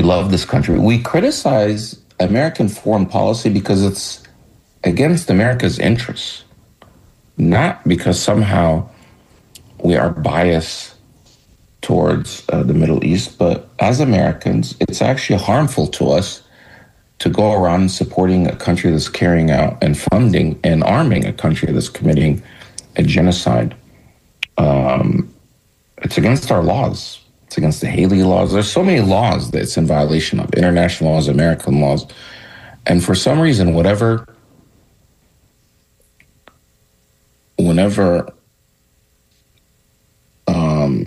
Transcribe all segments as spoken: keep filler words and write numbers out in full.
love this country. We criticize American foreign policy because it's against America's interests, not because somehow we are biased towards uh, the Middle East, but as Americans, it's actually harmful to us to go around supporting a country that's carrying out and funding and arming a country that's committing a genocide. Um, it's against our laws. It's against the Haley laws. There's so many laws that it's in violation of, international laws, American laws. And for some reason, whatever, whenever um,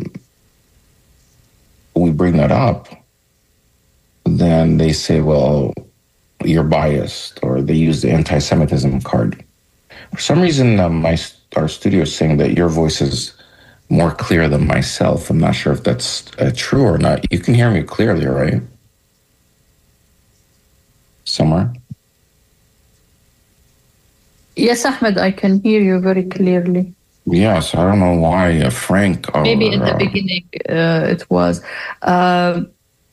we bring that up, then they say, well, you're biased, or they use the anti-Semitism card. For some reason, um, my our studio is saying that your voice is more clear than myself. I'm not sure if that's uh, true or not. You can hear me clearly, right? Somewhere? Yes, Ahmed, I can hear you very clearly. Yes, I don't know why uh, Frank... Or, Maybe in the uh, beginning uh, it was... Uh,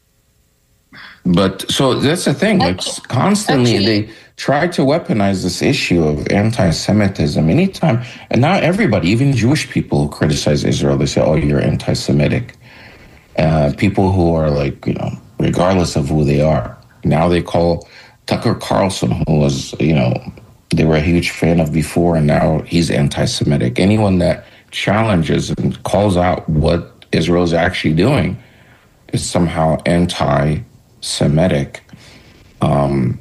But so that's the thing. It's constantly actually, they try to weaponize this issue of anti-Semitism anytime. And now everybody, even Jewish people who criticize Israel, they say, oh, you're anti-Semitic. Uh, people who are like, you know, regardless of who they are. Now they call Tucker Carlson, who was, you know, they were a huge fan of before, and now he's anti-Semitic. Anyone that challenges and calls out what Israel is actually doing is somehow anti Semitic. Um,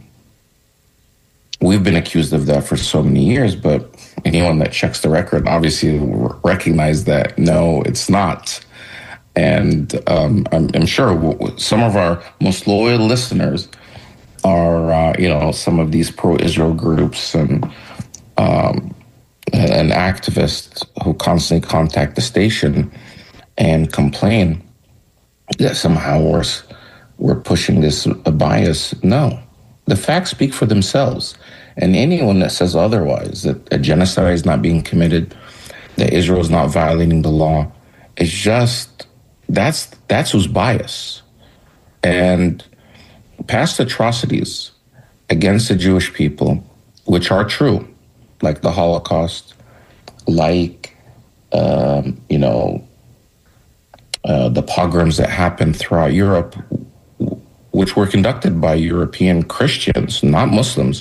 we've been accused of that for so many years, but anyone that checks the record obviously will recognize that no, it's not. And um, I'm, I'm sure some of our most loyal listeners are, uh, you know, some of these pro-Israel groups and um, and activists who constantly contact the station and complain that somehow we're we're pushing this a bias. No, the facts speak for themselves. And anyone that says otherwise, that a genocide is not being committed, that Israel is not violating the law, it's just, that's that's who's biased. And past atrocities against the Jewish people, which are true, like the Holocaust, like, um, you know, uh, the pogroms that happened throughout Europe, which were conducted by European Christians, not Muslims,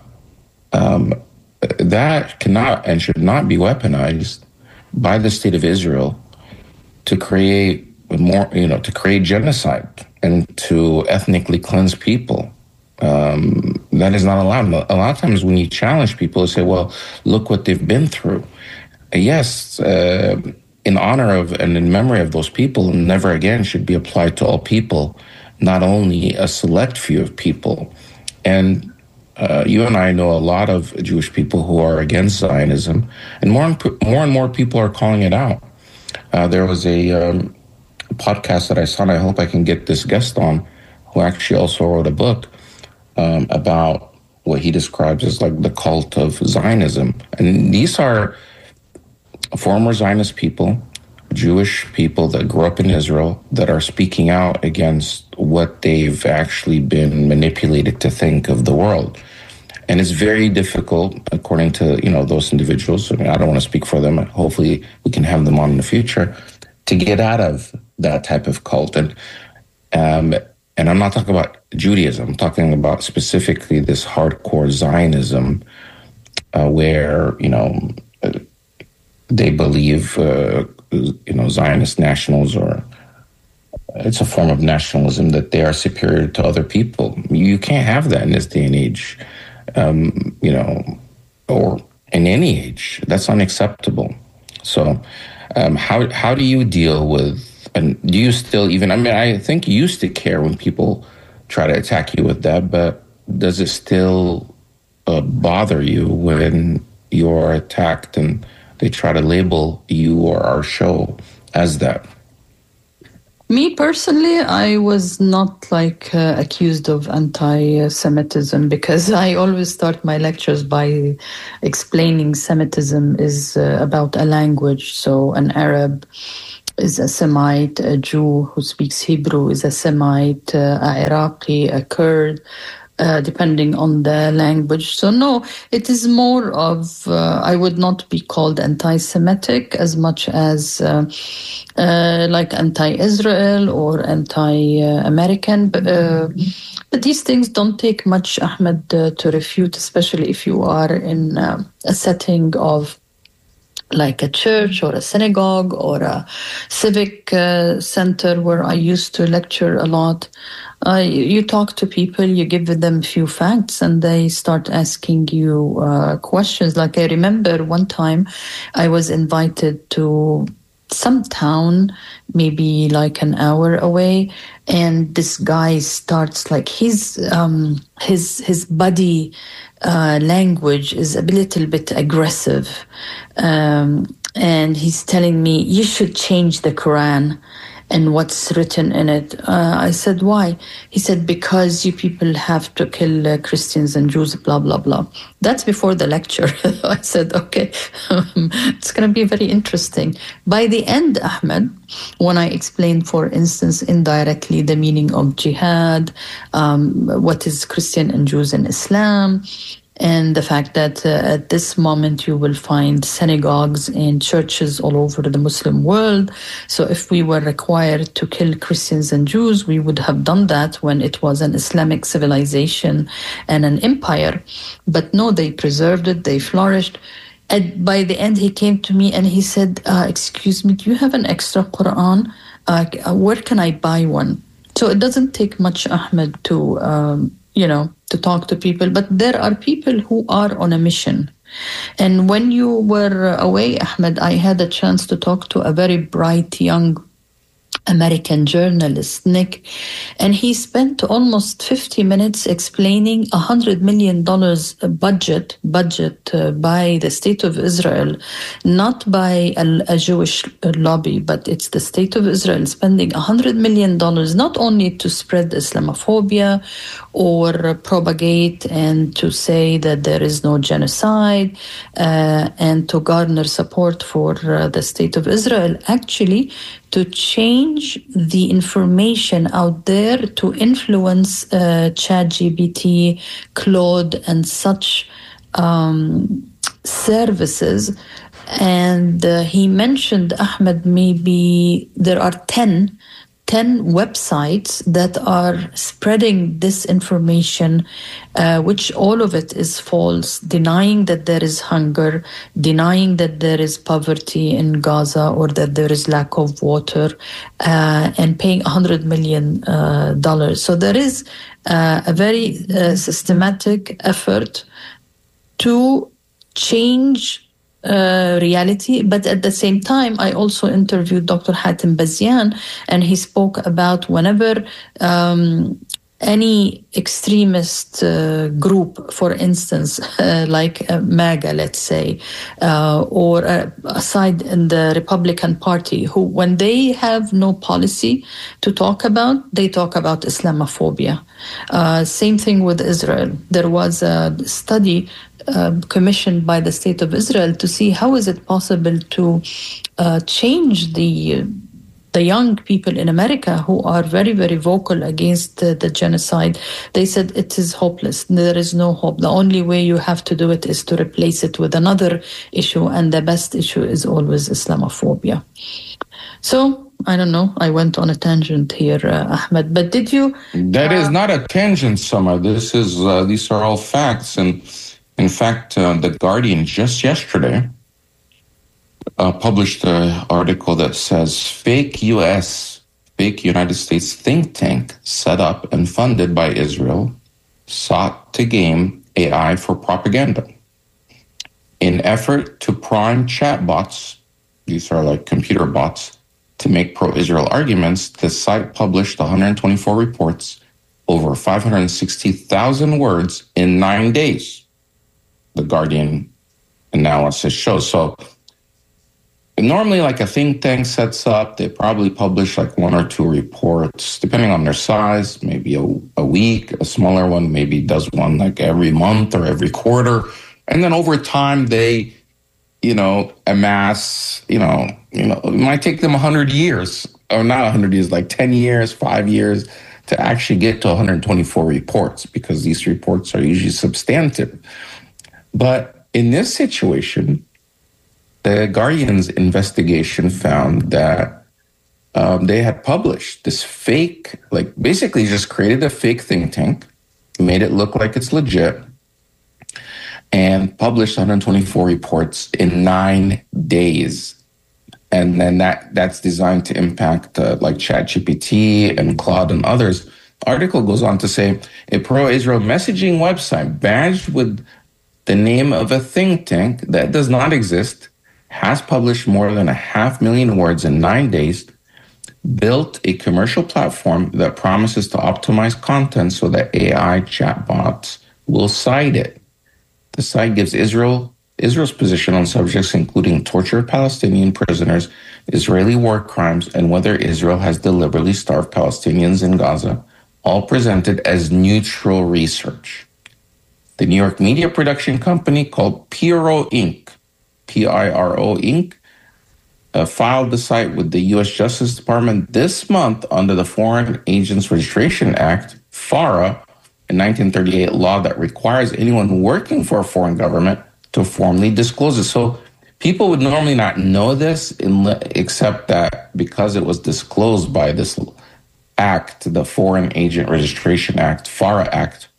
um, that cannot and should not be weaponized by the state of Israel to create more, you know, to create genocide and to ethnically cleanse people. Um, that is not allowed. A lot of times when you challenge people, they say, well, look what they've been through. Yes, uh, in honor of and in memory of those people, never again should be applied to all people, not only a select few of people. And uh, you and I know a lot of Jewish people who are against Zionism, and more and more, and more people are calling it out. Uh, there was a um, podcast that I saw, and I hope I can get this guest on, who actually also wrote a book um, about what he describes as like the cult of Zionism. And these are former Zionist people, Jewish people that grew up in Israel, that are speaking out against what they've actually been manipulated to think of the world. And it's very difficult, according to, you know, those individuals. I mean, I don't want to speak for them. Hopefully we can have them on in the future to get out of that type of cult. And um, and I'm not talking about Judaism. I'm talking about specifically this hardcore Zionism, uh, where, you know, they believe, uh, you know, Zionist nationals, or it's a form of nationalism, that they are superior to other people. You can't have that in this day and age, um, you know, or in any age. That's unacceptable. So um, how how do you deal with, and do you still even, I mean, I think you used to care when people try to attack you with that, but does it still uh, bother you when you're attacked and they try to label you or our show as that? Me personally, I was not like uh, accused of anti-Semitism, because I always start my lectures by explaining Semitism is uh, about a language. So an Arab is a Semite, a Jew who speaks Hebrew is a Semite, uh, a Iraqi, a Kurd, uh, depending on the language. So no, it is more of, uh, I would not be called anti-Semitic as much as uh, uh, like anti-Israel or anti-American. But, uh, but these things don't take much, Ahmed, uh, to refute, especially if you are in uh, a setting of like a church or a synagogue or a civic uh, center where I used to lecture a lot. Uh, you, you talk to people, you give them a few facts, and they start asking you uh, questions. Like I remember one time I was invited to some town, maybe like an hour away, and this guy starts like his um, his his body uh, language is a little bit aggressive, um, and he's telling me you should change the Quran and what's written in it. Uh, I said, why? He said, because you people have to kill uh, Christians and Jews, blah, blah, blah. That's before the lecture. I said, okay, it's going to be very interesting. By the end, Ahmed, when I explained, for instance, indirectly the meaning of jihad, um, what is Christian and Jews in Islam, and the fact that uh, at this moment you will find synagogues and churches all over the Muslim world. So if we were required to kill Christians and Jews, we would have done that when it was an Islamic civilization and an empire. But no, they preserved it, they flourished. And by the end, he came to me and he said, uh, excuse me, do you have an extra Quran? Uh, where can I buy one? So it doesn't take much, Ahmed, to... Um, you know, to talk to people. But there are people who are on a mission. And when you were away, Ahmed, I had a chance to talk to a very bright young American journalist, Nick, and he spent almost fifty minutes explaining a hundred million dollars budget budget uh, by the State of Israel, not by a, a Jewish lobby, but it's the State of Israel spending a hundred million dollars not only to spread Islamophobia or propagate and to say that there is no genocide uh, and to garner support for uh, the State of Israel, actually to change the information out there to influence uh, ChatGPT, Claude, and such um, services. And uh, he mentioned, Ahmed, maybe there are ten, ten websites that are spreading this information, uh, which all of it is false, denying that there is hunger, denying that there is poverty in Gaza or that there is lack of water, uh, and paying one hundred million dollars. Uh, so there is uh, a very uh, systematic effort to change Uh, reality. But at the same time, I also interviewed Doctor Hatem Bazian, and he spoke about whenever um, any extremist uh, group, for instance, uh, like uh, MAGA, let's say, uh, or uh, a side in the Republican Party, who, when they have no policy to talk about, they talk about Islamophobia. Uh, same thing with Israel. There was a study Uh, commissioned by the State of Israel to see how is it possible to uh, change the the young people in America who are very, very vocal against uh, the genocide. They said it is hopeless. There is no hope. The only way you have to do it is to replace it with another issue, and the best issue is always Islamophobia. So I don't know. I went on a tangent here, uh, Ahmed. But did you? That uh, is not a tangent, Summer. This is uh, these are all facts. And in fact, uh, The Guardian just yesterday uh, published an article that says fake U S, fake United States think tank set up and funded by Israel sought to game A I for propaganda. In effort to prime chatbots, these are like computer bots, to make pro-Israel arguments, the site published one hundred twenty-four reports, over five hundred sixty thousand words in nine days. The Guardian analysis shows. So normally, like a think tank sets up, they probably publish like one or two reports, depending on their size, maybe a, a week. A smaller one maybe does one like every month or every quarter. And then over time, they you know, amass, you know, you know, it might take them a hundred years, or not a hundred years, like ten years, five years to actually get to one hundred twenty-four reports, because these reports are usually substantive. But in this situation, the Guardian's investigation found that um, they had published this fake, like basically just created a fake think tank, made it look like it's legit, and published one hundred twenty-four reports in nine days. And then that that's designed to impact uh, like ChatGPT and Claude and others. The article goes on to say a pro-Israel messaging website badged with the name of a think tank that does not exist has published more than a half million words in nine days, built a commercial platform that promises to optimize content so that A I chatbots will cite it. The site gives Israel Israel's position on subjects including torture of Palestinian prisoners, Israeli war crimes, and whether Israel has deliberately starved Palestinians in Gaza, all presented as neutral research. The New York media production company called Piro Incorporated, P I R O Incorporated, uh, filed the site with the U S Justice Department this month under the Foreign Agents Registration Act, FARA, a nineteen thirty-eight law that requires anyone working for a foreign government to formally disclose it. So people would normally not know this, in, except that because it was disclosed by this act, the Foreign Agent Registration Act, FARA Act.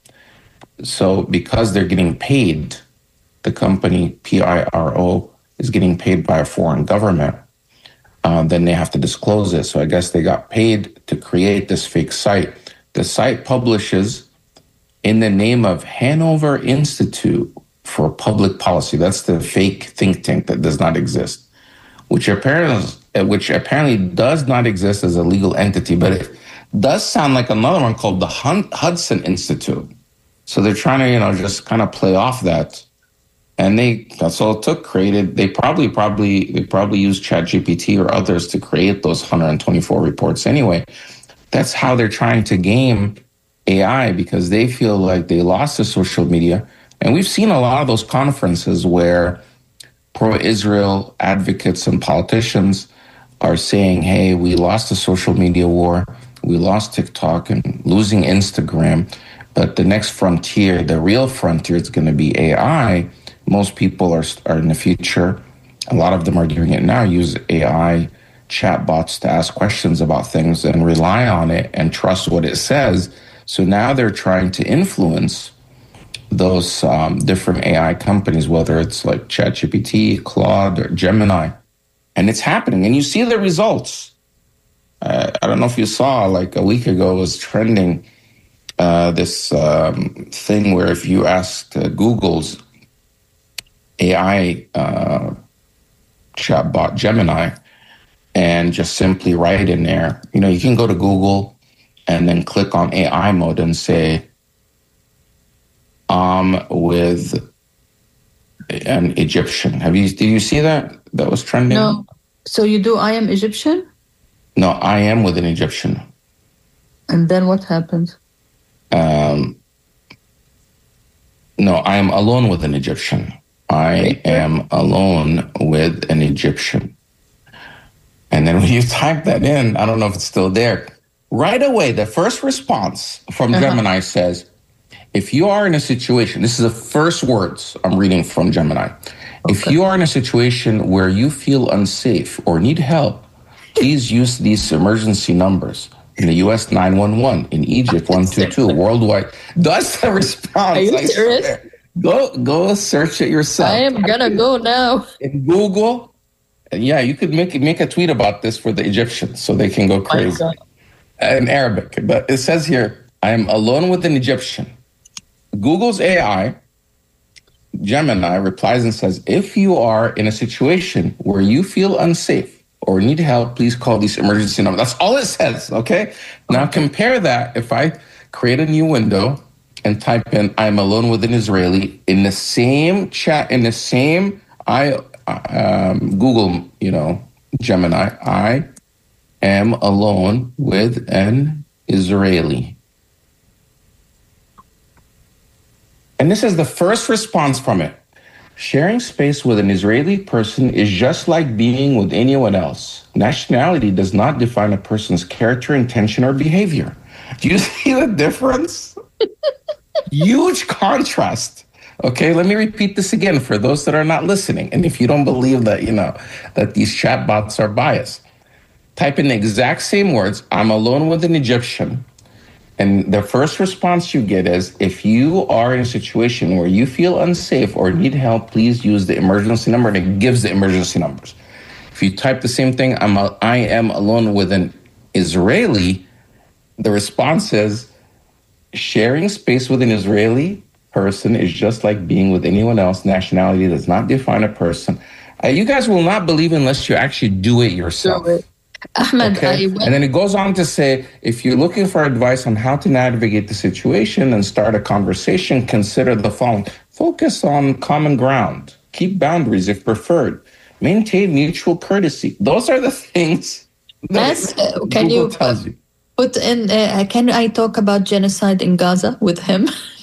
So because they're getting paid, the company P I R O is getting paid by a foreign government, uh, then they have to disclose it. So I guess they got paid to create this fake site. The site publishes in the name of Hanover Institute for Public Policy. That's the fake think tank that does not exist, which apparently, which apparently does not exist as a legal entity, but it does sound like another one called the Hudson Institute. So they're trying to, you know, just kind of play off that. And they, that's all it took, created, they probably, probably, they probably used ChatGPT or others to create those one hundred twenty-four reports anyway. That's how they're trying to game A I, because they feel like they lost the social media. And we've seen a lot of those conferences where pro-Israel advocates and politicians are saying, hey, we lost the social media war, we lost TikTok and losing Instagram, but the next frontier, the real frontier, is going to be A I. Most people are, are in the future, a lot of them are doing it now, use A I chatbots to ask questions about things and rely on it and trust what it says. So now they're trying to influence those um, different A I companies, whether it's like ChatGPT, Claude, or Gemini. And it's happening. And you see the results. Uh, I don't know if you saw, like a week ago, it was trending uh, this um, thing where if you asked uh, Google's A I uh, chatbot, Gemini, and just simply write in there, you know, you can go to Google and then click on A I mode and say, um, with an Egyptian. Have you, did you see that? That was trending? No. So you do I am Egyptian? No, I am with an Egyptian. And then what happens? Um, no, I am alone with an Egyptian. I am alone with an Egyptian. And then when you type that in, I don't know if it's still there. Right away, the first response from uh-huh. Gemini says, if you are in a situation, this is the first words I'm reading from Gemini. Okay. If you are in a situation where you feel unsafe or need help, please use these emergency numbers. In the U S, nine one one. In Egypt, one two two. Worldwide. That's the response. Are you serious? Go, go search it yourself. I am going to go now. In Google. Yeah, you could make, make a tweet about this for the Egyptians so they can go crazy. In Arabic. But it says here, I am alone with an Egyptian. Google's A I, Gemini, replies and says, if you are in a situation where you feel unsafe or need help, please call these emergency numbers. That's all it says, okay? Now compare that if I create a new window and type in, I'm alone with an Israeli, in the same chat, in the same I um, Google, you know, Gemini, I am alone with an Israeli. And this is the first response from it. Sharing space with an Israeli person is just like being with anyone else. Nationality does not define a person's character, intention, or behavior. Do you see the difference? Huge contrast. Okay, let me repeat this again for those that are not listening. And if you don't believe that, you know, that these chatbots are biased, type in the exact same words, I'm alone with an Egyptian. And the first response you get is, if you are in a situation where you feel unsafe or need help, please use the emergency number, and it gives the emergency numbers. If you type the same thing, I'm a, I am alone with an Israeli, the response is, sharing space with an Israeli person is just like being with anyone else. Nationality does not define a person. Uh, you guys will not believe unless you actually do it yourself. Do it. Ahmed, okay? I And then it goes on to say, if you're looking for advice on how to navigate the situation and start a conversation, consider the following. Focus on common ground. Keep boundaries if preferred. Maintain mutual courtesy. Those are the things that Yes, uh, can Google you tells you. put in, uh, can I talk about genocide in Gaza with him?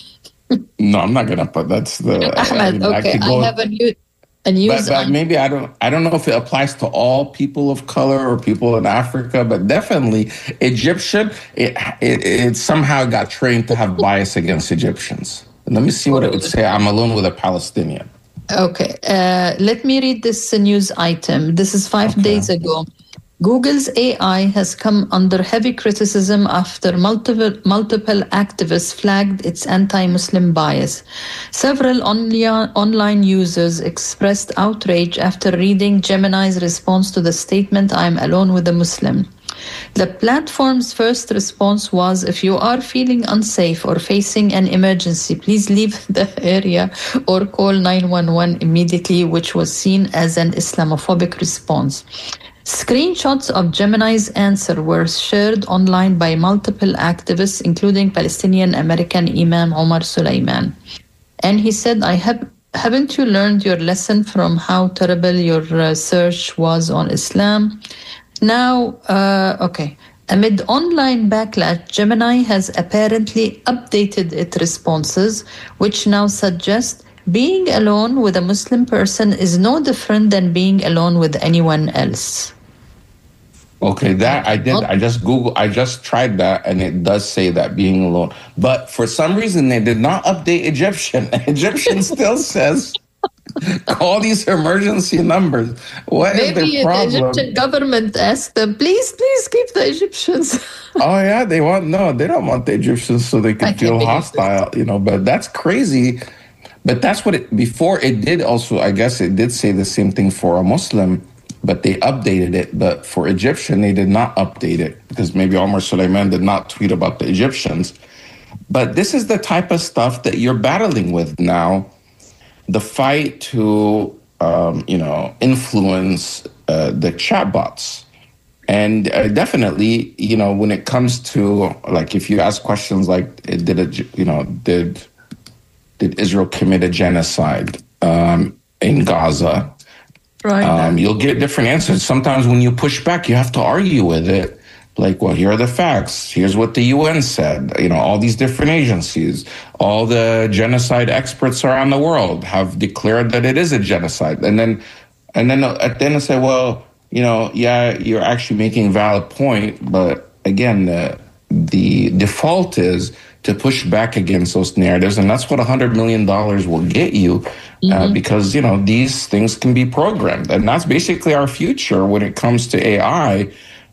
No, I'm not going to put, that's the... Ahmed, I, okay, I, I have a new... A news but but maybe I don't I don't know if it applies to all people of color or people in Africa, but definitely Egyptian. It it, it somehow got trained to have bias against Egyptians. Let me see what it would say. I'm alone with a Palestinian. Okay, uh, let me read this uh, news item. This is five okay. days ago. Google's A I has come under heavy criticism after multiple, multiple activists flagged its anti-Muslim bias. Several online, online users expressed outrage after reading Gemini's response to the statement, "I'm alone with a Muslim." The platform's first response was, "If you are feeling unsafe or facing an emergency, please leave the area or call nine one one immediately," which was seen as an Islamophobic response. Screenshots of Gemini's answer were shared online by multiple activists, including Palestinian-American Imam Omar Suleiman. And he said, I have, haven't you learned your lesson from how terrible your uh, search was on Islam? Now, uh, okay. Amid online backlash, Gemini has apparently updated its responses, which now suggest being alone with a Muslim person is no different than being alone with anyone else. Okay, that I did. I just Google. I just tried that, and it does say that being alone. But for some reason, they did not update Egyptian. Egyptian still says call these emergency numbers. What Maybe is the problem? The Egyptian government asked them, please, please keep the Egyptians. Oh yeah, they want no. They don't want the Egyptians so they can I feel hostile. You know, but that's crazy. But that's what it, before it did also, I guess it did say the same thing for a Muslim, but they updated it. But for Egyptian, they did not update it because maybe Omar Suleiman did not tweet about the Egyptians. But this is the type of stuff that you're battling with now. The fight to, um, you know, influence uh, the chatbots. And uh, definitely, you know, when it comes to, like, if you ask questions like, did it, you know, did... Did Israel commit a genocide um, in Gaza? Right. Um, you'll get different answers. Sometimes when you push back, you have to argue with it. Like, well, here are the facts. Here's what the U N said. You know, all these different agencies, all the genocide experts around the world have declared that it is a genocide. And then, and then at the end, I say, well, you know, yeah, you're actually making a valid point, but again, the the default is to push back against those narratives. And that's what one hundred million dollars will get you mm-hmm. uh, because, you know, these things can be programmed. And that's basically our future when it comes to A I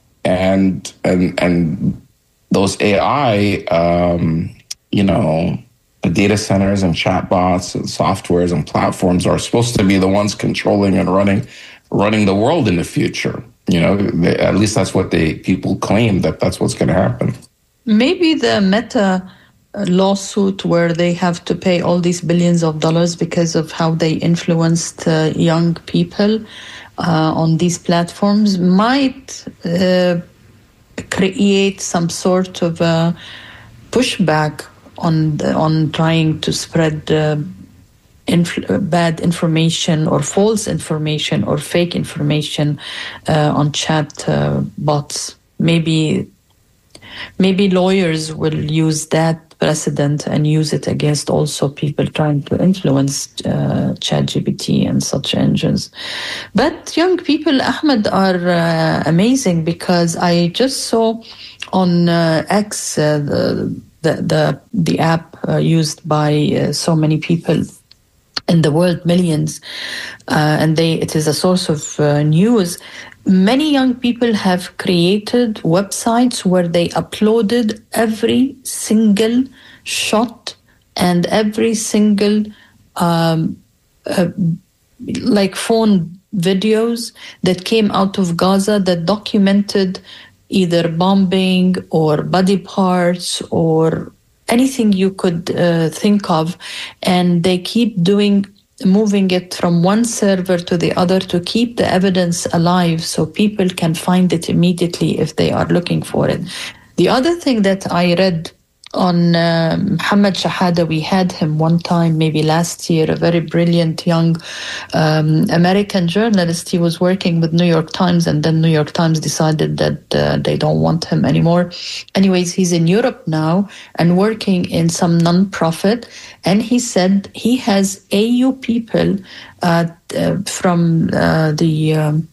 and and and those A I, um, you know, data centers and chatbots and softwares and platforms are supposed to be the ones controlling and running running the world in the future. You know, they, at least that's what they people claim, that that's what's going to happen. Maybe the Meta lawsuit where they have to pay all these billions of dollars because of how they influenced uh, young people uh, on these platforms might uh, create some sort of a pushback on the, on trying to spread uh, inf- bad information or false information or fake information uh, on chat uh, bots. Maybe maybe lawyers will use that precedent and use it against also people trying to influence uh, ChatGPT and such engines. But young people, Ahmed, are uh, amazing, because I just saw on uh, X uh, the, the the the app uh, used by uh, so many people in the world, millions, uh, and they it is a source of uh, news. Many young people have created websites where they uploaded every single shot and every single um, uh, like phone videos that came out of Gaza that documented either bombing or body parts or anything you could uh, think of. And they keep doing moving it from one server to the other to keep the evidence alive so people can find it immediately if they are looking for it. The other thing that I read on uh, Mohammed Shahada, we had him one time, maybe last year, a very brilliant young um, American journalist. He was working with New York Times, and then New York Times decided that uh, they don't want him anymore. Anyways, he's in Europe now and working in some non-profit. And he said he has A U people uh, uh, from uh, the... Um,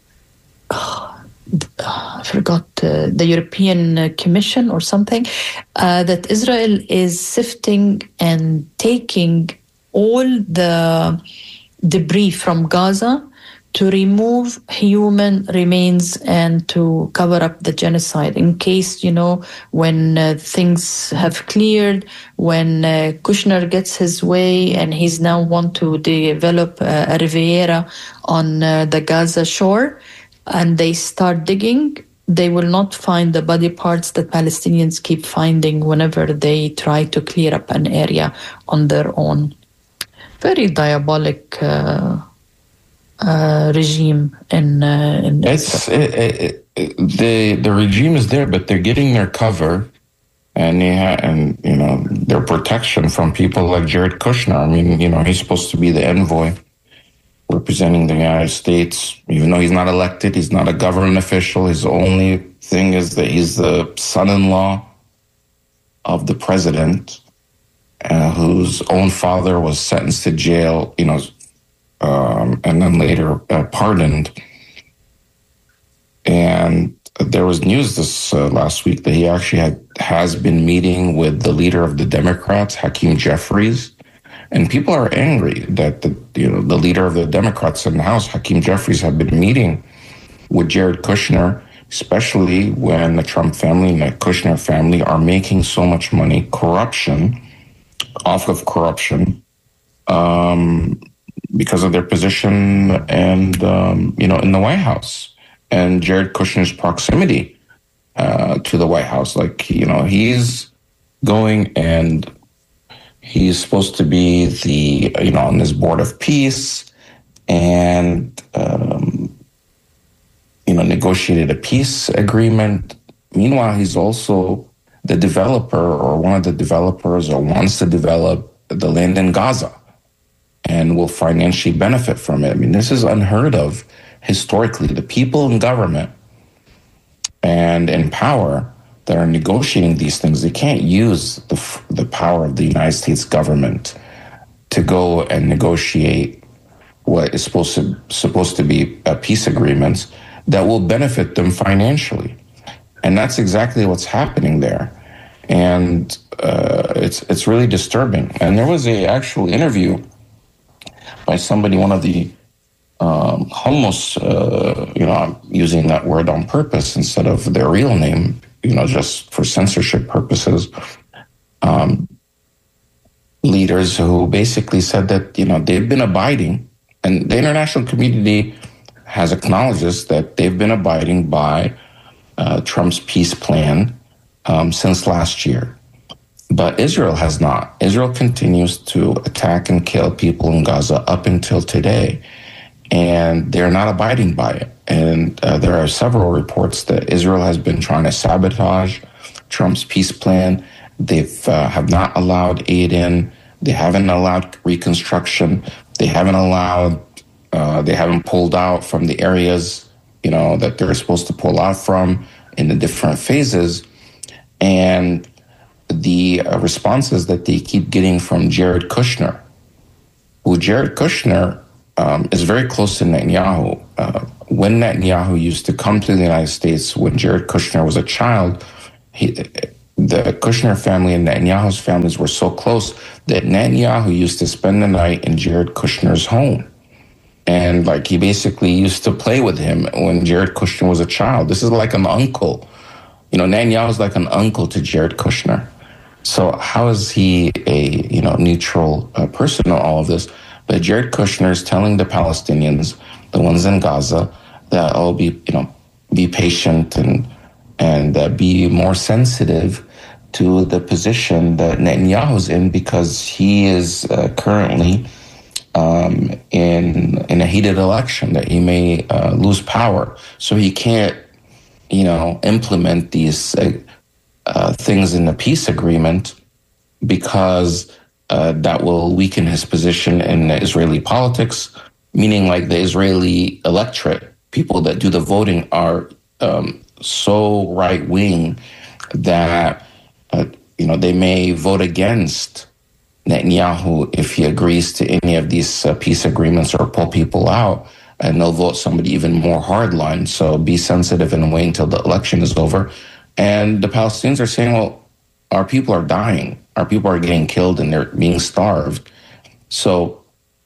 I forgot uh, the European Commission or something, uh, that Israel is sifting and taking all the debris from Gaza to remove human remains and to cover up the genocide in case, you know, when uh, things have cleared, when uh, Kushner gets his way and he's now want to develop uh, a Riviera on uh, the Gaza shore, and they start digging, they will not find the body parts that Palestinians keep finding whenever they try to clear up an area on their own. Very diabolic uh, uh, regime in, uh, in it's it, it, it, the the regime is there, but they're getting their cover and they ha- and you know their protection from people like Jared Kushner. I mean, you know, he's supposed to be the envoy representing the United States, even though he's not elected, he's not a government official. His only thing is that he's the son-in-law of the president, uh, whose own father was sentenced to jail, you know, um, and then later uh, pardoned. And there was news this uh, last week that he actually had, has been meeting with the leader of the Democrats, Hakeem Jeffries. And people are angry that the you know the leader of the Democrats in the House, Hakeem Jeffries, have been meeting with Jared Kushner, especially when the Trump family and the Kushner family are making so much money, corruption, off of corruption, um, because of their position and um, you know in the White House and Jared Kushner's proximity uh, to the White House. Like you know he's going and. He's supposed to be the, you know, on this board of peace and, um, you know, negotiated a peace agreement. Meanwhile, he's also the developer or one of the developers or wants to develop the land in Gaza and will financially benefit from it. I mean, this is unheard of historically. The people in government and in power that are negotiating these things, they can't use the the power of the United States government to go and negotiate what is supposed to supposed to be a peace agreements that will benefit them financially, and that's exactly what's happening there, and uh, it's it's really disturbing. And there was a actual interview by somebody, one of the um, hummus, uh, you know, I'm using that word on purpose instead of their real name. You know, just for censorship purposes, um, leaders who basically said that, you know, they've been abiding, and the international community has acknowledged this, that they've been abiding by uh, Trump's peace plan um, since last year. But Israel has not. Israel continues to attack and kill people in Gaza up until today, and they're not abiding by it. And uh, there are several reports that Israel has been trying to sabotage Trump's peace plan. They've uh, have not allowed aid in. They haven't allowed reconstruction. They haven't allowed. Uh, they haven't pulled out from the areas, you know, that they're supposed to pull out from in the different phases. And the uh, responses that they keep getting from Jared Kushner, who Jared Kushner um, is very close to Netanyahu. Uh, when Netanyahu used to come to the United States, when Jared Kushner was a child, he, the Kushner family and Netanyahu's families were so close that Netanyahu used to spend the night in Jared Kushner's home. And like he basically used to play with him when Jared Kushner was a child. This is like an uncle. You know, Netanyahu is like an uncle to Jared Kushner. So how is he a, you know, neutral uh, person in all of this? But Jared Kushner is telling the Palestinians, the ones in Gaza, that oh, be, you know, be patient and and uh, be more sensitive to the position that Netanyahu's in, because he is uh, currently um, in in a heated election, that he may uh, lose power, so he can't, you know, implement these uh, uh, things in the peace agreement, because uh, that will weaken his position in Israeli politics. Meaning, like the Israeli electorate, people that do the voting are um, so right wing that uh, you know, they may vote against Netanyahu if he agrees to any of these uh, peace agreements or pull people out, and they'll vote somebody even more hardline. So be sensitive and wait until the election is over. And the Palestinians are saying, well, our people are dying, our people are getting killed, and they're being starved. So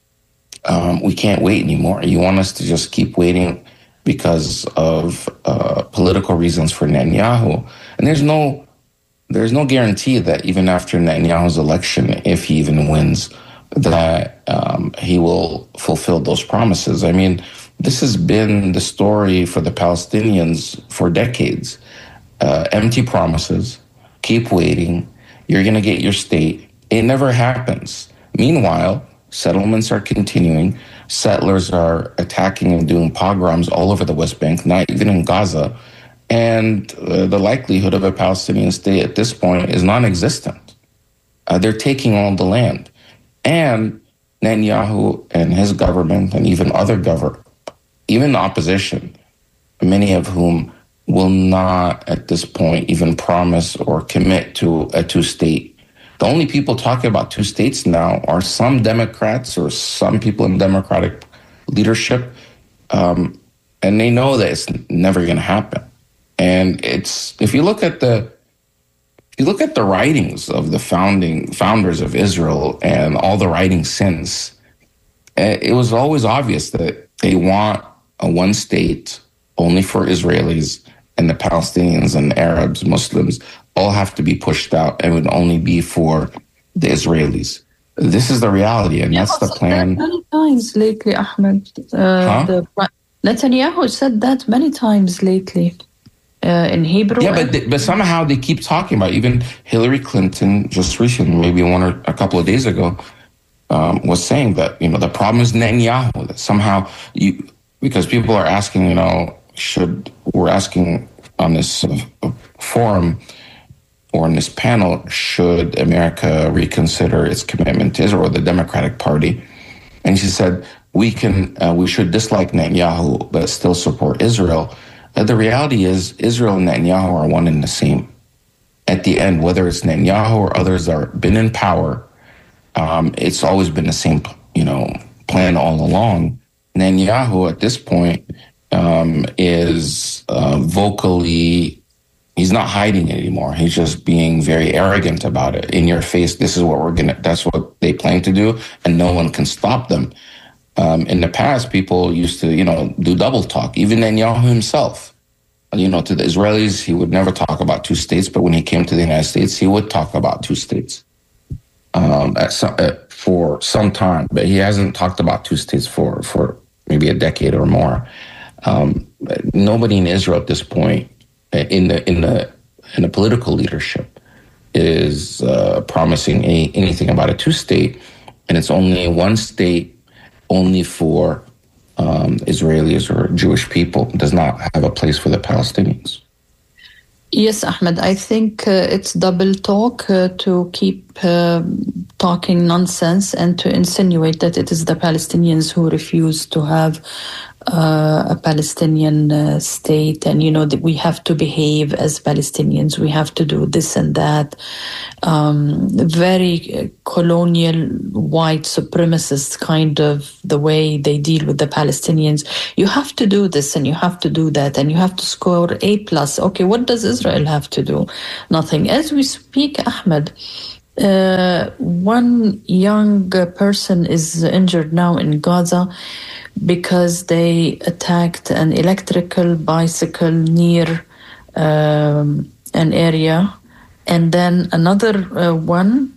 um, we can't wait anymore. You want us to just keep waiting because of uh, political reasons for Netanyahu. And there's no there's no guarantee that even after Netanyahu's election, if he even wins, that um, he will fulfill those promises. I mean, this has been the story for the Palestinians for decades. Uh, empty promises, keep waiting, you're going to get your state. It never happens. Meanwhile, settlements are continuing. Settlers are attacking and doing pogroms all over the West Bank, not even in Gaza. And uh, the likelihood of a Palestinian state at this point is non-existent. Uh, they're taking all the land. And Netanyahu and his government, and even other government, even the opposition, many of whom will not at this point even promise or commit to a two-state. The only people talking about two states now are some Democrats or some people in Democratic leadership, um, and they know that it's never going to happen. And it's, if you look at the if you look at the writings of the founding founders of Israel and all the writings since, it was always obvious that they want a one state only for Israelis, and the Palestinians and Arabs, Muslims, all have to be pushed out, and would only be for the Israelis. This is the reality, and that's the plan. Many times lately, Ahmed. Uh, huh? the, Netanyahu said that many times lately uh, in Hebrew. Yeah, but they, but somehow they keep talking about. Even Hillary Clinton just recently, maybe one or a couple of days ago, um, was saying that, you know, the problem is Netanyahu. That somehow you, because people are asking, you know, should we're asking on this uh, forum or in this panel, should America reconsider its commitment to Israel, the Democratic Party? And she said, we can, uh, we should dislike Netanyahu, but still support Israel. Uh, the reality is Israel and Netanyahu are one and the same. At the end, whether it's Netanyahu or others that have been in power, um, it's always been the same, you know, plan all along. Netanyahu at this point um, is uh, vocally, he's not hiding it anymore. He's just being very arrogant about it. In your face, this is what we're going to, that's what they plan to do, and no one can stop them. Um, in the past, people used to, you know, do double talk. Even Netanyahu himself, you know, to the Israelis, he would never talk about two states, but when he came to the United States, he would talk about two states um, at some, at, for some time. But he hasn't talked about two states for, for maybe a decade or more. Um, nobody in Israel at this point, in the in the in the political leadership, is uh, promising any, anything about a two-state, and it's only one state, only for um, Israelis or Jewish people. It does not have a place for the Palestinians. Yes, Ahmed, I think uh, it's double talk uh, to keep uh, talking nonsense and to insinuate that it is the Palestinians who refuse to have uh, a Palestinian uh, state, and you know that we have to behave as Palestinians, we have to do this and that. Um, very colonial, white supremacist kind of the way they deal with the Palestinians. You have to do this and you have to do that and you have to score A plus. Okay, what does Israel have to do? Nothing. As we speak, Ahmed, uh, one young person is injured now in Gaza because they attacked an electrical bicycle near um, an area. And then another uh, one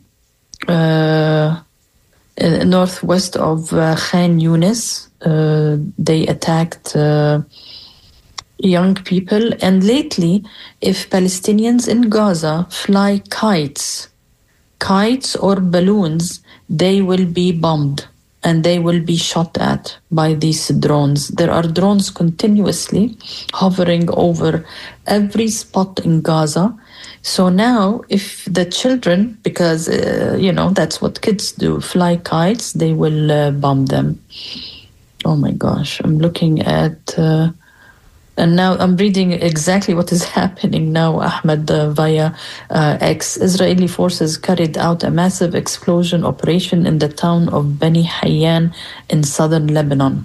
uh, northwest of uh, Khan Yunis, uh, they attacked uh, young people. And lately, if Palestinians in Gaza fly kites, kites or balloons, they will be bombed and they will be shot at by these drones. There are drones continuously hovering over every spot in Gaza. So now if the children, because, uh, you know, that's what kids do, fly kites, they will uh, bomb them. Oh my gosh, I'm looking at... Uh, And now I'm reading exactly what is happening now, Ahmed, uh, via uh, X. Israeli forces carried out a massive explosion operation in the town of Beni Hayyan in southern Lebanon.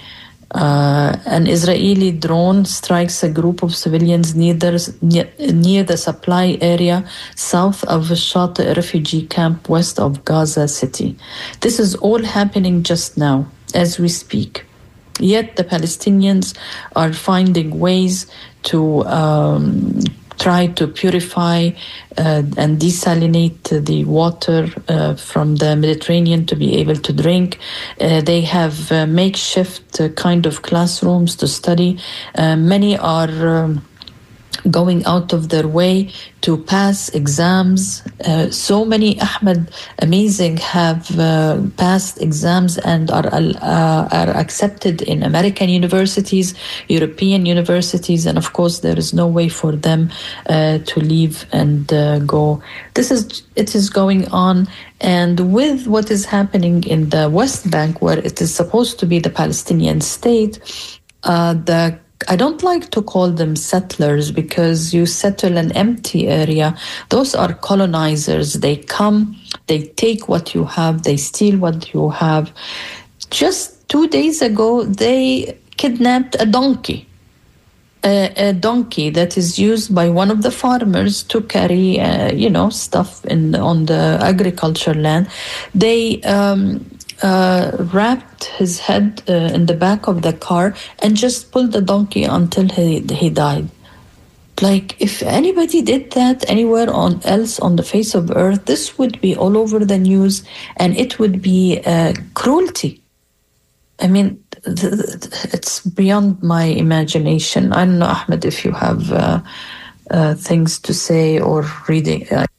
Uh, an Israeli drone strikes a group of civilians near the, near, near the supply area south of Shati refugee camp west of Gaza City. This is all happening just now as we speak. Yet the Palestinians are finding ways to um, try to purify uh, and desalinate the water uh, from the Mediterranean to be able to drink. Uh, they have uh, makeshift uh, kind of classrooms to study. Uh, many are um, going out of their way to pass exams. Uh, so many, Ahmed, amazing, have uh, passed exams and are uh, are accepted in American universities, European universities, and of course there is no way for them uh, to leave and uh, go. This is it is going on, and with what is happening in the West Bank, where it is supposed to be the Palestinian state, uh, the I don't like to call them settlers because you settle an empty area. Those are colonizers. They come, they take what you have, they steal what you have. Just two days ago, they kidnapped a donkey, a, a donkey that is used by one of the farmers to carry, uh, you know, stuff in on the agriculture land. They um, Uh, wrapped his head uh, in the back of the car and just pulled the donkey until he he died. Like, if anybody did that anywhere on else on the face of earth, this would be all over the news, and it would be uh, cruelty. I mean, th- th- it's beyond my imagination. I don't know, Ahmed, if you have uh, uh, things to say or reading uh,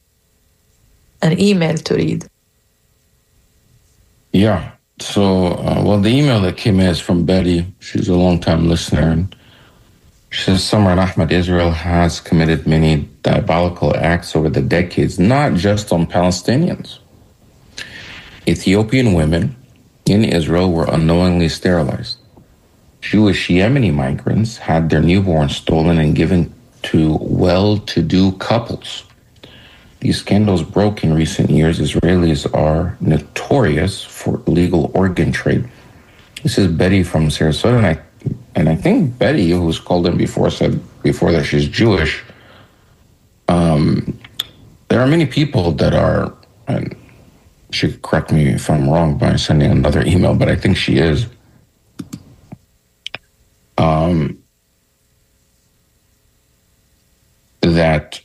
an email to read. Yeah. So, uh, well, the email that came in is from Betty. She's a longtime listener. And she says, Summer and Ahmed, Israel has committed many diabolical acts over the decades, not just on Palestinians. Ethiopian women in Israel were unknowingly sterilized. Jewish Yemeni migrants had their newborns stolen and given to well-to-do couples. These scandals broke in recent years. Israelis are notorious for illegal organ trade. This is Betty from Sarasota, and I, and I think Betty, who's called in before, said before that she's Jewish. Um, there are many people that are, and she could correct me if I'm wrong by sending another email, but I think she is. Um, that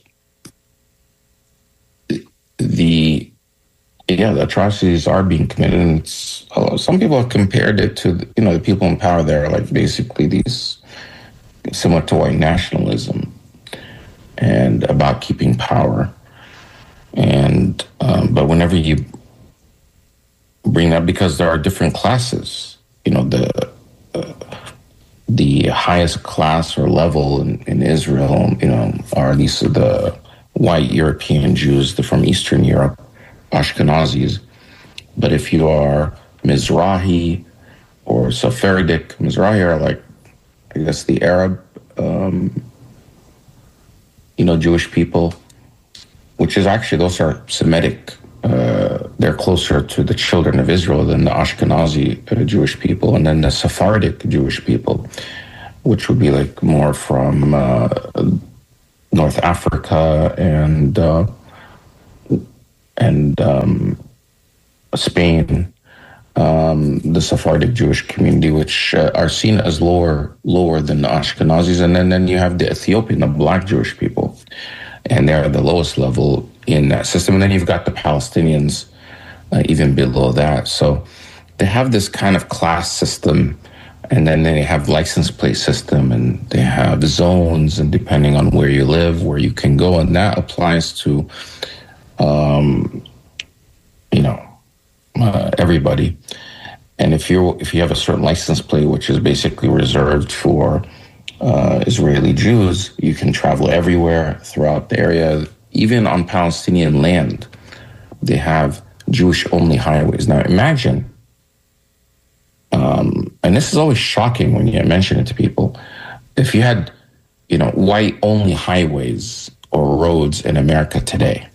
the yeah the atrocities are being committed, and it's, uh, some people have compared it to you know the people in power there are like basically these similar to white nationalism and about keeping power, and um, but whenever you bring that, because there are different classes, you know the uh, the highest class or level in, in Israel, you know are these the white European Jews from Eastern Europe, Ashkenazis. But if you are Mizrahi, or Sephardic Mizrahi are like, I guess, the Arab, um, you know, Jewish people, which is actually, those are Semitic. Uh, they're closer to the children of Israel than the Ashkenazi uh, Jewish people, and then the Sephardic Jewish people, which would be like more from uh, North Africa and uh, and um, Spain. Um, the Sephardic Jewish community, which uh, are seen as lower lower than the Ashkenazis, and then, then you have the Ethiopian, the Black Jewish people, and they're the lowest level in that system. And then you've got the Palestinians uh, even below that. So they have this kind of class system, and then they have license plate system, and they have zones, and depending on where you live, where you can go, and that applies to, um, you know, Uh, everybody. And if you if you have a certain license plate, which is basically reserved for uh, Israeli Jews, you can travel everywhere throughout the area. Even on Palestinian land, they have Jewish-only highways. Now imagine, um, and this is always shocking when you mention it to people, if you had, you know, white-only highways or roads in America today.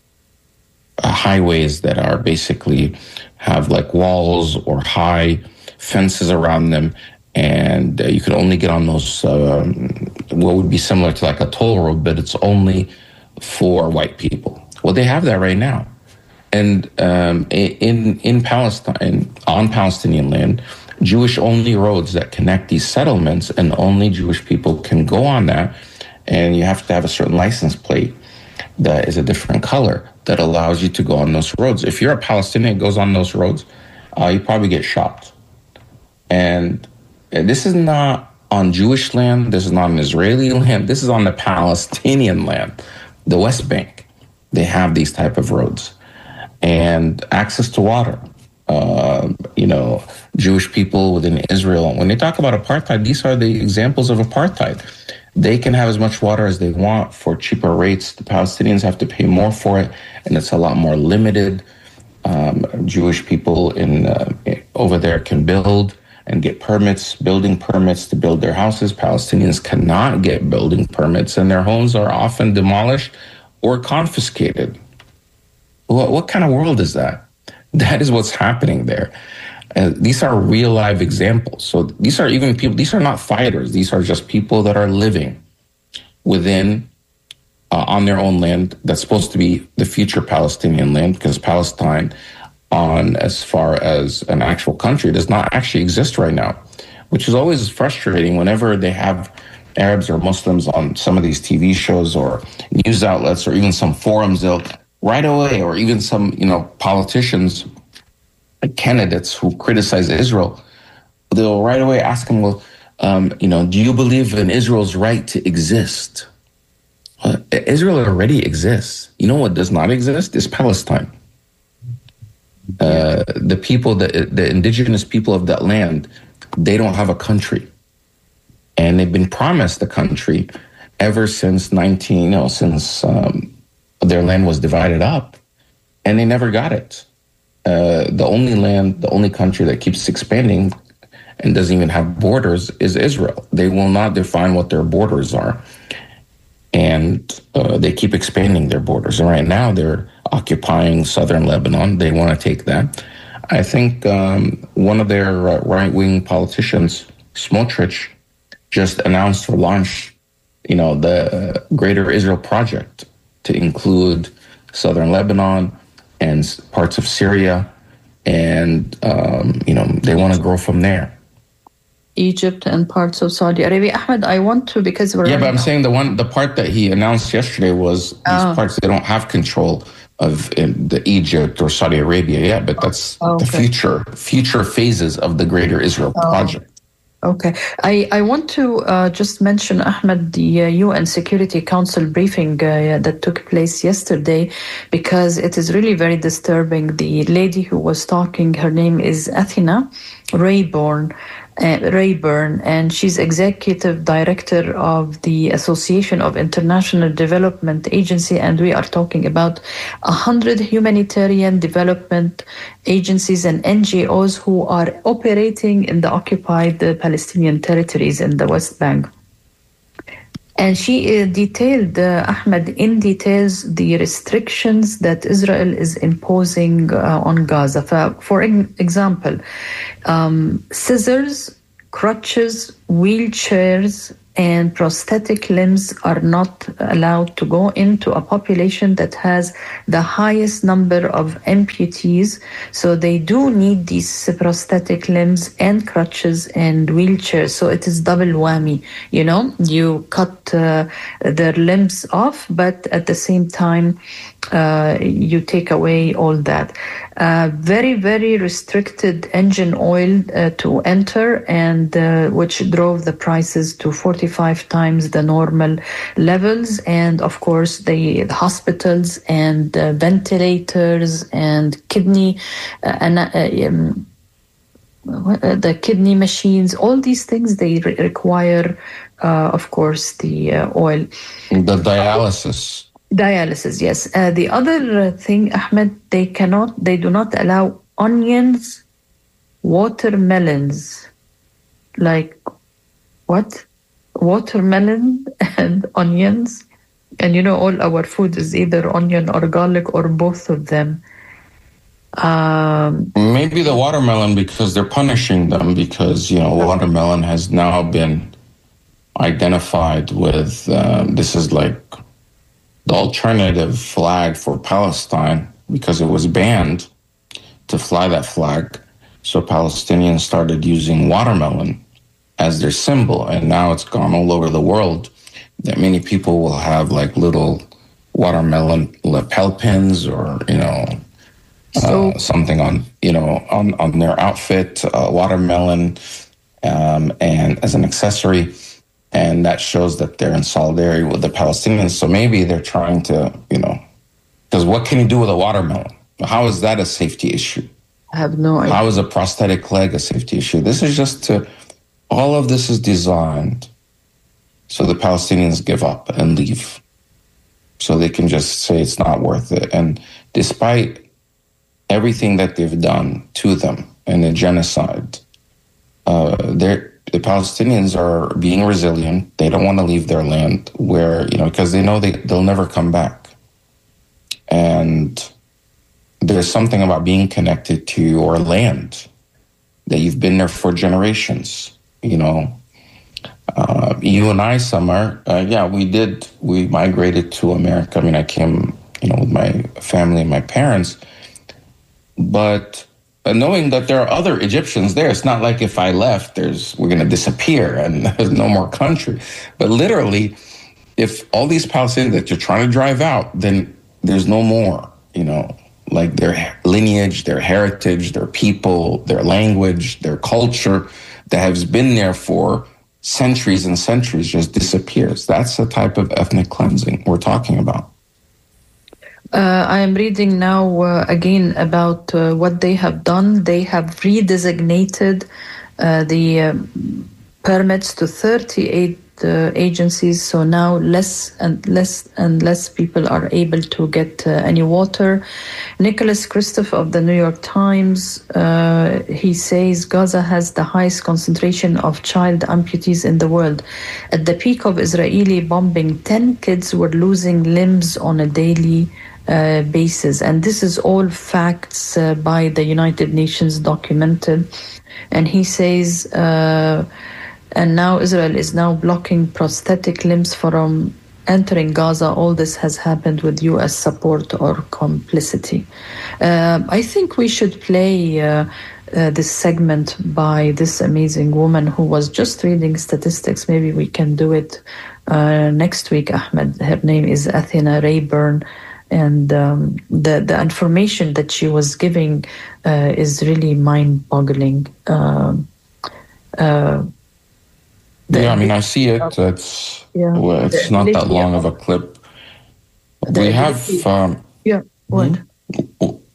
Uh, highways that are basically have like walls or high fences around them, and uh, you can only get on those um, what would be similar to like a toll road, but it's only for white people. Well, they have that right now, and um, in in Palestine, on Palestinian land, Jewish only roads that connect these settlements, and only Jewish people can go on that, and you have to have a certain license plate that is a different color that allows you to go on those roads. If you're a Palestinian that goes on those roads, uh, you probably get shot. And this is not on Jewish land. This is not on Israeli land. This is on the Palestinian land, the West Bank. They have these type of roads and access to water. Uh, you know, Jewish people within Israel, when they talk about apartheid, these are the examples of apartheid. They can have as much water as they want for cheaper rates. The Palestinians have to pay more for it, and it's a lot more limited. Um, Jewish people in uh, over there can build and get permits, building permits to build their houses. Palestinians cannot get building permits, and their homes are often demolished or confiscated. What, what kind of world is that? That is what's happening there. Uh, these are real live examples. So these are even people, these are not fighters. These are just people that are living within, uh, on their own land that's supposed to be the future Palestinian land, because Palestine, on as far as an actual country, does not actually exist right now, which is always frustrating whenever they have Arabs or Muslims on some of these T V shows or news outlets or even some forums. They'll right away, or even some, you know, politicians, candidates who criticize Israel, they'll right away ask them, well, um, you know, do you believe in Israel's right to exist? Uh, Israel already exists. You know what does not exist? Is Palestine. Uh, the people, the, the indigenous people of that land, they don't have a country. And they've been promised a country ever since nineteen, you know, since um, their land was divided up, and they never got it. Uh, the only land, the only country that keeps expanding and doesn't even have borders is Israel. They will not define what their borders are. And uh, they keep expanding their borders. And right now they're occupying southern Lebanon. They want to take that. I think um, one of their uh, right-wing politicians, Smotrich, just announced or launched, you know, the Greater Israel Project to include southern Lebanon and parts of Syria, and um, you know, they want to grow from there. Egypt and parts of Saudi Arabia. Ahmed, I want to, because we're yeah, but I'm saying the one, the part that he announced yesterday was these oh. parts they don't have control of in the Egypt or Saudi Arabia yet, but that's oh, okay. the future future phases of the Greater Israel oh. Project. Okay. I, I want to uh, just mention, Ahmed, the uh, U N Security Council briefing uh, that took place yesterday, because it is really very disturbing. The lady who was talking, her name is Athena, Rayburn, uh, Rayburn, and she's executive director of the Association of International Development Agency, and we are talking about a hundred humanitarian development agencies and N G Os who are operating in the occupied uh, Palestinian territories in the West Bank. And she uh, detailed, uh, Ahmed, in details the restrictions that Israel is imposing uh, on Gaza. For, for example, um, scissors, crutches, wheelchairs, and prosthetic limbs are not allowed to go into a population that has the highest number of amputees. So they do need these prosthetic limbs and crutches and wheelchairs. So it is double whammy. You know, you cut uh, their limbs off, but at the same time, uh, you take away all that. Uh, very, very restricted engine oil uh, to enter, and uh, which drove the prices to forty-five times the normal levels. And of course, the, the hospitals and uh, ventilators and kidney uh, and, uh, um, the kidney machines, all these things, they re- require, uh, of course, the uh, oil. The dialysis. Dialysis, yes. Uh, the other thing, Ahmed, they cannot, they do not allow onions, watermelons. Like, what? Watermelon and onions? And you know, all our food is either onion or garlic or both of them. Um, Maybe the watermelon, because they're punishing them, because, you know, watermelon has now been identified with, uh, this is like the alternative flag for Palestine, because it was banned to fly that flag. So Palestinians started using watermelon as their symbol, and now it's gone all over the world that many people will have like little watermelon lapel pins, or, you know, so, uh, something on, you know, on, on their outfit, uh, watermelon, um, and as an accessory. And that shows that they're in solidarity with the Palestinians. So maybe they're trying to, you know, because what can you do with a watermelon? How is that a safety issue? I have no idea. How is a prosthetic leg a safety issue? This is just to, all of this is designed so the Palestinians give up and leave. So they can just say it's not worth it. And despite everything that they've done to them and the genocide, uh, they're, the Palestinians are being resilient. They don't want to leave their land, where, you know, because they know they, they'll never come back. And there's something about being connected to your land, that you've been there for generations, you know. Uh, you and I, Summer, uh, yeah, we did, we migrated to America. I mean, I came, you know, with my family and my parents, but knowing that there are other Egyptians there. It's not like if I left, there's we're going to disappear and there's no more country. But literally, if all these Palestinians that you're trying to drive out, then there's no more, you know, like their lineage, their heritage, their people, their language, their culture that has been there for centuries and centuries just disappears. That's the type of ethnic cleansing we're talking about. Uh, I am reading now uh, again about uh, what they have done. They have redesignated uh, the uh, permits to thirty-eight uh, agencies. So now less and less and less people are able to get uh, any water. Nicholas Kristof of the New York Times, uh, he says Gaza has the highest concentration of child amputees in the world. At the peak of Israeli bombing, ten kids were losing limbs on a daily Uh, basis. And this is all facts uh, by the United Nations documented. And he says, uh, and now Israel is now blocking prosthetic limbs from entering Gaza. All this has happened with U S support or complicity. Uh, I think we should play uh, uh, this segment by this amazing woman who was just reading statistics. Maybe we can do it uh, next week, Ahmed. Her name is Athena Rayburn. And um, the, the information that she was giving uh, is really mind-boggling. Uh, uh, yeah, I mean, I see it. It's, yeah. well, it's the, not the, that long of a clip. The, we have... Um, yeah, what?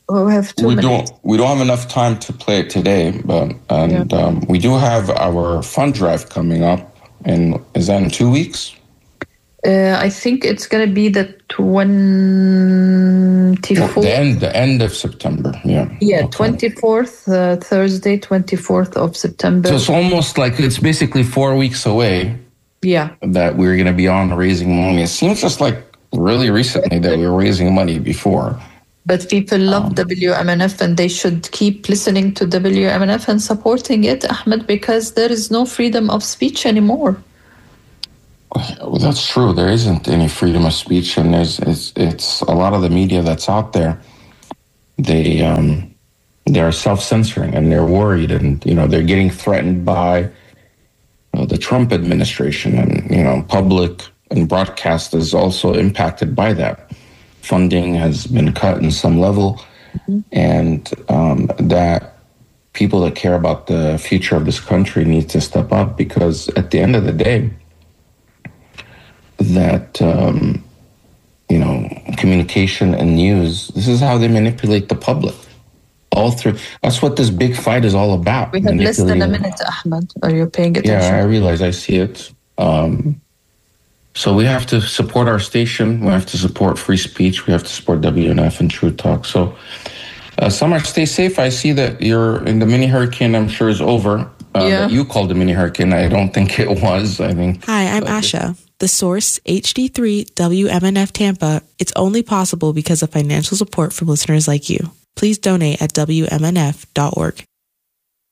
Oh, we have two we minutes. don't we don't have enough time to play it today, but and yeah. um, we do have our fund drive coming up. And is that in two weeks? Uh, I think it's going to be the twenty-fourth. The end, the end of September. Yeah. Yeah, okay. twenty-fourth, uh, Thursday, twenty-fourth of September. So it's almost like it's basically four weeks away. Yeah. That we're going to be on raising money. It seems just like really recently that we were raising money before. But people love um, W M N F, and they should keep listening to W M N F and supporting it, Ahmed, because there is no freedom of speech anymore. Well, that's true. There isn't any freedom of speech, and there's it's, it's a lot of the media that's out there. They um, they are self-censoring, and they're worried, and you know they're getting threatened by uh, the Trump administration, and you know public and broadcast is also impacted by that. Funding has been cut in some level, mm-hmm. and um, that people that care about the future of this country need to step up, because at the end of the day, that, um, you know, communication and news, this is how they manipulate the public. All through. That's what this big fight is all about. We have less than a minute, Ahmed. Are you paying attention? Yeah, I realize. I see it. Um, so we have to support our station. We have to support free speech. We have to support W N F and True Talk. So, uh, Summer, stay safe. I see that you're in the mini hurricane, I'm sure, is over. Uh, yeah. You called the mini hurricane. I don't think it was. I think. Hi, I'm Asha. The Source, H D three W M N F Tampa. It's only possible because of financial support from listeners like you. Please donate at W M N F dot org.